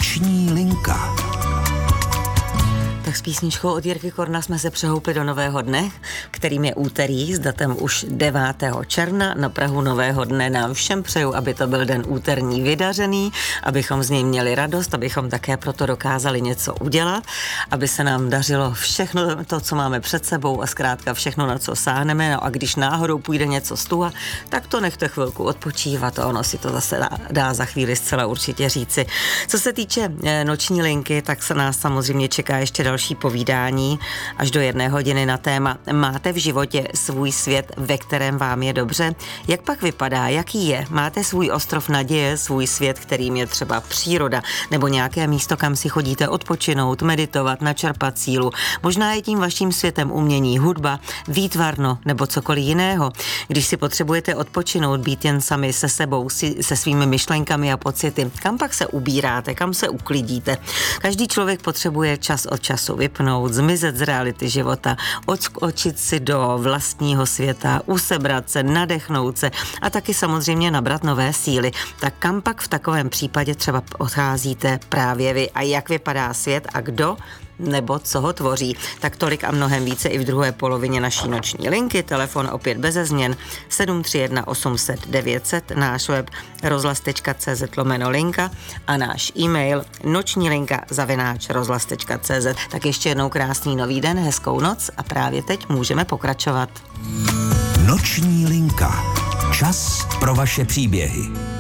Noční linka. Tak s písničkou od Jirky Korna jsme se přehoupli do nového dne, kterým je úterý s datem už 9. června. Na prahu nového dne nám všem přeju, aby to byl den úterní vydařený, abychom z něj měli radost, abychom také proto dokázali něco udělat, aby se nám dařilo všechno to, co máme před sebou a zkrátka všechno, na co sáhneme. No a když náhodou půjde něco z tuha, tak to nechte chvilku odpočívat a ono si to zase dá za chvíli zcela určitě říci. Co se týče noční linky, tak se nás samozřejmě čeká ještě další povídání až do 1 hodiny na téma Máte v životě svůj svět, ve kterém vám je dobře? Jak pak vypadá? Jaký je? Máte svůj ostrov naděje, svůj svět, kterým je třeba příroda nebo nějaké místo, kam si chodíte odpočinout, meditovat, načerpat sílu? Možná je tím vaším světem umění, hudba, výtvarno nebo cokoliv jiného. Když si potřebujete odpočinout, být jen sami se sebou, se svými myšlenkami a pocity, kam pak se ubíráte, kam se uklidíte? Každý člověk potřebuje čas od času vypnout, zmizet z reality života, odskočit si do vlastního světa, usebrat se, nadechnout se a taky samozřejmě nabrat nové síly. Tak kam pak v takovém případě třeba odcházíte právě vy a jak vypadá svět a kdo nebo co ho tvoří? Tak tolik a mnohem více i v druhé polovině naší noční linky. Telefon opět beze změn 731 800 900, náš web rozhlas.cz/linka a náš e-mail nočnilinka@rozhlas.cz. Tak ještě jednou krásný nový den, hezkou noc a právě teď můžeme pokračovat. Noční linka. Čas pro vaše příběhy.